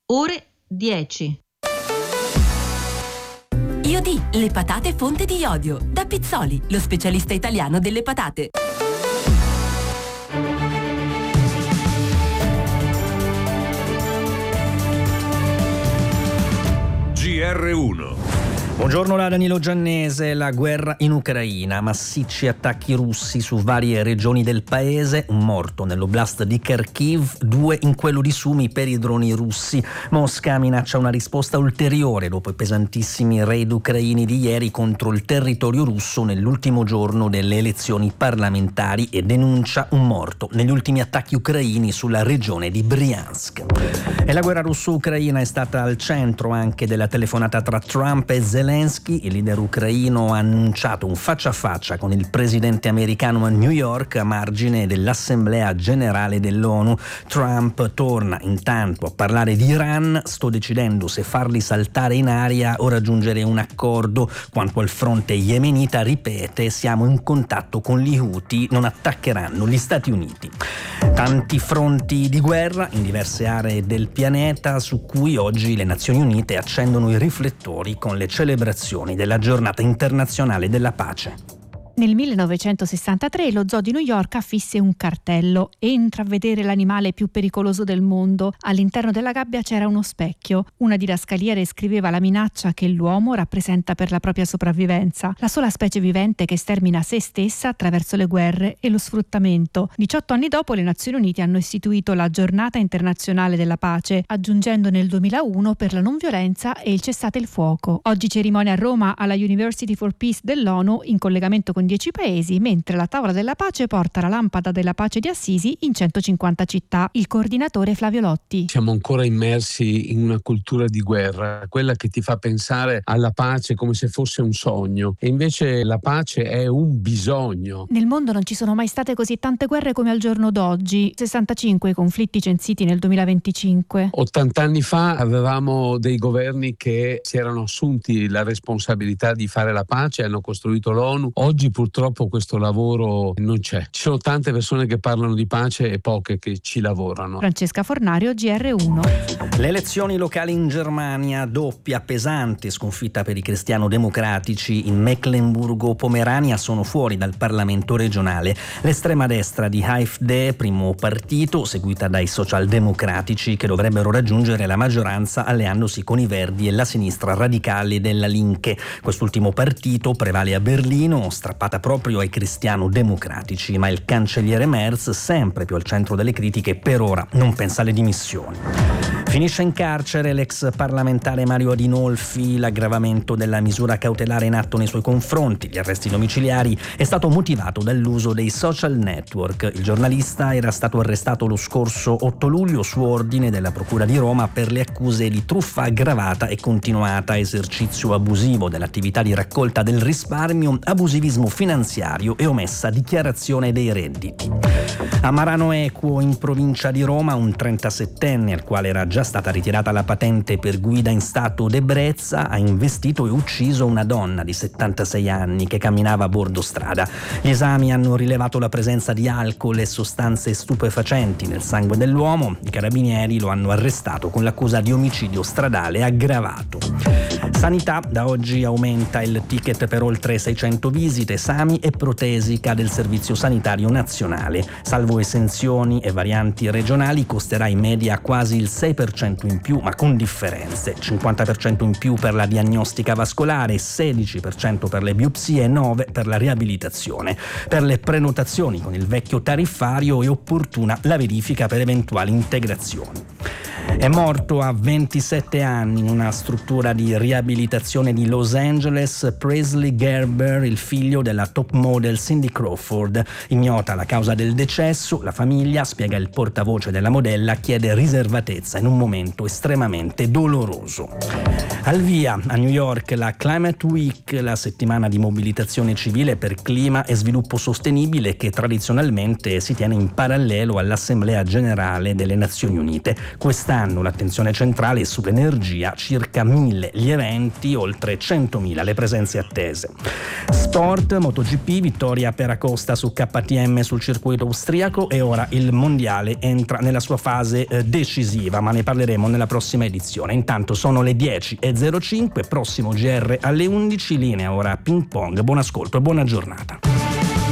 ore 10. Iodi, le patate fonte di iodio. Da Pizzoli, lo specialista italiano delle patate. GR1. Buongiorno da Danilo Giannese. La guerra in Ucraina, massicci attacchi russi su varie regioni del paese, un morto nell'oblast di Kharkiv, 2 in quello di Sumi per i droni russi. Mosca minaccia una risposta ulteriore dopo i pesantissimi raid ucraini di ieri contro il territorio russo nell'ultimo giorno delle elezioni parlamentari e denuncia un morto negli ultimi attacchi ucraini sulla regione di Bryansk. E la guerra russo-ucraina è stata al centro anche della telefonata tra Trump e Zelensky. Il leader ucraino ha annunciato un faccia a faccia con il presidente americano a New York a margine dell'Assemblea Generale dell'ONU. Trump torna intanto a parlare di Iran: sto decidendo se farli saltare in aria o raggiungere un accordo. Quanto al fronte yemenita, ripete: siamo in contatto con gli Houthi, non attaccheranno gli Stati Uniti. Tanti fronti di guerra in diverse aree del pianeta su cui oggi le Nazioni Unite accendono i riflettori con le celebrazioni della Giornata internazionale della pace. Nel 1963 lo zoo di New York affisse un cartello: entra a vedere l'animale più pericoloso del mondo. All'interno della gabbia c'era uno specchio. Una didascaliera scriveva la minaccia che l'uomo rappresenta per la propria sopravvivenza, la sola specie vivente che stermina se stessa attraverso le guerre e lo sfruttamento. 18 anni dopo le Nazioni Unite hanno istituito la Giornata internazionale della pace, aggiungendo nel 2001 per la non violenza e il cessate il fuoco. Oggi cerimonia a Roma alla University for Peace dell'ONU in collegamento con 10 paesi, mentre la tavola della pace porta la lampada della pace di Assisi in 150 città. Il coordinatore Flavio Lotti. Siamo ancora immersi in una cultura di guerra, quella che ti fa pensare alla pace come se fosse un sogno, e invece la pace è un bisogno. Nel mondo non ci sono mai state così tante guerre come al giorno d'oggi. 65 i conflitti censiti nel 2025. 80 anni fa avevamo dei governi che si erano assunti la responsabilità di fare la pace, hanno costruito l'ONU. Oggi purtroppo questo lavoro non c'è. Ci sono tante persone che parlano di pace e poche che ci lavorano. Francesca Fornario, GR1. Le elezioni locali in Germania, doppia pesante sconfitta per i cristiano-democratici in Mecklenburgo-Pomerania, sono fuori dal Parlamento regionale. L'estrema destra di AfD, primo partito, seguita dai socialdemocratici che dovrebbero raggiungere la maggioranza alleandosi con i Verdi e la sinistra radicale della Linke. Quest'ultimo partito prevale a Berlino, strappata proprio ai cristiano-democratici, ma il cancelliere Merz, sempre più al centro delle critiche, per ora non pensa alle dimissioni. Finisce in carcere l'ex parlamentare Mario Adinolfi. L'aggravamento della misura cautelare in atto nei suoi confronti, gli arresti domiciliari, è stato motivato dall'uso dei social network. Il giornalista era stato arrestato lo scorso 8 luglio su ordine della Procura di Roma per le accuse di truffa aggravata e continuata, esercizio abusivo dell'attività di raccolta del risparmio, abusivismo finanziario e omessa dichiarazione dei redditi. A Marano Equo, in provincia di Roma, un 37enne al quale era già stata ritirata la patente per guida in stato d'ebbrezza ha investito e ucciso una donna di 76 anni che camminava a bordo strada. Gli esami hanno rilevato la presenza di alcol e sostanze stupefacenti nel sangue dell'uomo. I carabinieri lo hanno arrestato con l'accusa di omicidio stradale aggravato. Sanità, da oggi aumenta il ticket per oltre 600 visite, esami e protesica del Servizio Sanitario Nazionale. Salvo esenzioni e varianti regionali, costerà in media quasi il 6% in più, ma con differenze: 50% in più per la diagnostica vascolare, 16% per le biopsie e 9% per la riabilitazione. Per le prenotazioni con il vecchio tariffario è opportuna la verifica per eventuali integrazioni. È morto a 27 anni in una struttura di riabilitazione di Los Angeles Presley Gerber, il figlio della top model Cindy Crawford. Ignota la causa del decesso, la famiglia, spiega il portavoce della modella, chiede riservatezza in un momento estremamente doloroso. Al via a New York la Climate Week, la settimana di mobilitazione civile per clima e sviluppo sostenibile che tradizionalmente si tiene in parallelo all'Assemblea Generale delle Nazioni Unite. Quest'anno quest'anno l'attenzione centrale è sull'energia, circa 1.000 gli eventi, oltre 100.000 le presenze attese. Sport, MotoGP, vittoria per Acosta su KTM sul circuito austriaco e ora il mondiale entra nella sua fase decisiva, ma ne parleremo nella prossima edizione. Intanto sono le 10:05, prossimo GR alle 11, linea ora ping pong. Buon ascolto e buona giornata.